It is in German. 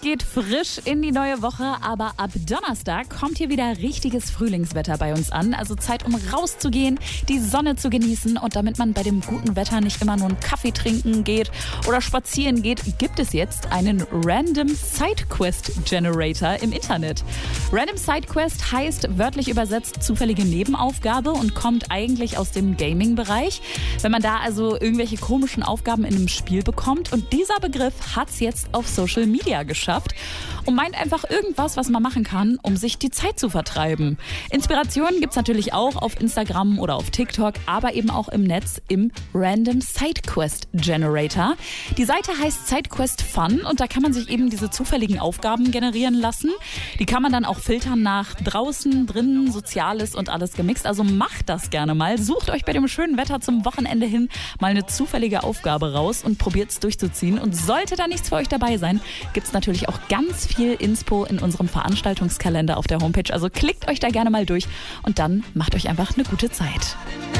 geht frisch in die neue Woche, aber ab Donnerstag kommt hier wieder richtiges Frühlingswetter bei uns an. Also Zeit, um rauszugehen, die Sonne zu genießen. Und damit man bei dem guten Wetter nicht immer nur einen Kaffee trinken geht oder spazieren geht, gibt es jetzt einen Random Sidequest Generator im Internet. Random Sidequest heißt wörtlich übersetzt zufällige Nebenaufgabe und kommt eigentlich aus dem Gaming-Bereich. Wenn man da also irgendwelche komischen Aufgaben in einem Spiel bekommt. Und dieser Begriff hat es jetzt auf Social Media geschafft und meint einfach irgendwas, was man machen kann, um sich die Zeit zu vertreiben. Inspirationen gibt es natürlich auch auf Instagram oder auf TikTok, aber eben auch im Netz im Random Sidequest Generator. Die Seite heißt Sidequest Fun und da kann man sich eben diese zufälligen Aufgaben generieren lassen. Die kann man dann auch filtern nach draußen, drinnen, Soziales und alles gemixt. Also macht das gerne mal. Sucht euch bei dem schönen Wetter zum Wochenende hin mal eine zufällige Aufgabe raus und probiert es durchzuziehen. Und sollte da nichts für euch dabei sein, gibt es natürlich auch ganz viel Inspo in unserem Veranstaltungskalender auf der Homepage. Also klickt euch da gerne mal durch und dann macht euch einfach eine gute Zeit.